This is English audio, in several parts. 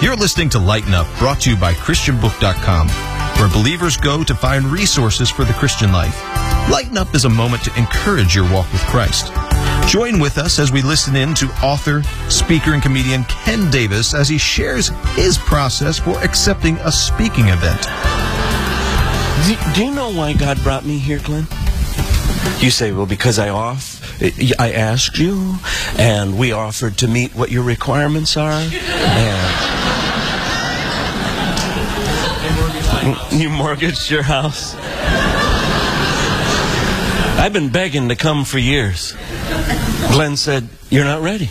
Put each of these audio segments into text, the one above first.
You're listening to Lighten Up, brought to you by ChristianBook.com, where believers go to find resources for the Christian life. Lighten Up is a moment to encourage your walk with Christ. Join with us as we listen in to author, speaker, and comedian Ken Davis as he shares his process for accepting a speaking event. Do you know why God brought me here, Glenn? You say, well, because I asked you, and we offered to meet what your requirements are, and you mortgaged your house. I've been begging to come for years. Glenn said, you're not ready.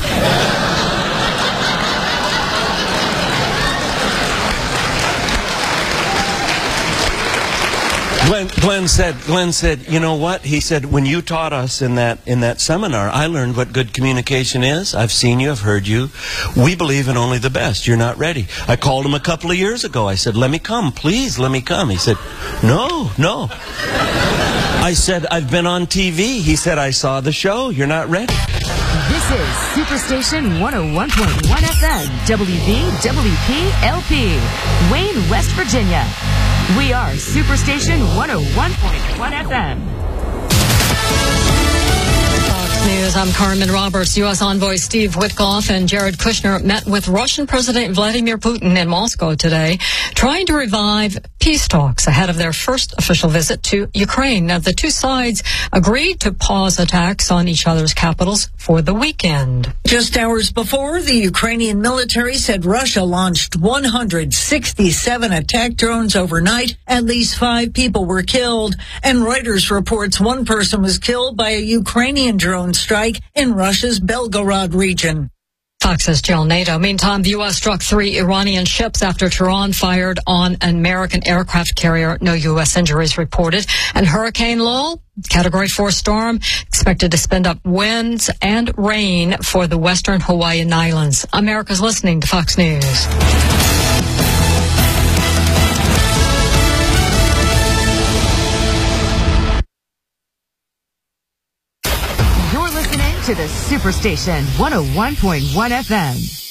Glenn said, you know what? He said, when you taught us in that seminar, I learned what good communication is. I've seen you, I've heard you. We believe in only the best. You're not ready. I called him a couple of years ago. I said, let me come, please, let me come. He said, no. I said, I've been on TV. He said, I saw the show. You're not ready. This is Superstation 101.1 FM, WVWP-LP, Wayne, West Virginia. We are Superstation 101.1 FM. News. I'm Carmen Roberts. U.S. envoy Steve Witkoff and Jared Kushner met with Russian President Vladimir Putin in Moscow today, trying to revive peace talks ahead of their first official visit to Ukraine. Now, the two sides agreed to pause attacks on each other's capitals for the weekend. Just hours before, the Ukrainian military said Russia launched 167 attack drones overnight. At least 5 people were killed. And Reuters reports one person was killed by a Ukrainian drone strike in Russia's Belgorod region. Fox's Jill Nato. Meantime, the U.S. struck 3 Iranian ships after Tehran fired on an American aircraft carrier. No U.S. injuries reported. And Hurricane Lowell, Category 4 storm, expected to spin up winds and rain for the western Hawaiian Islands. America's listening to Fox News. To the Superstation 101.1 FM.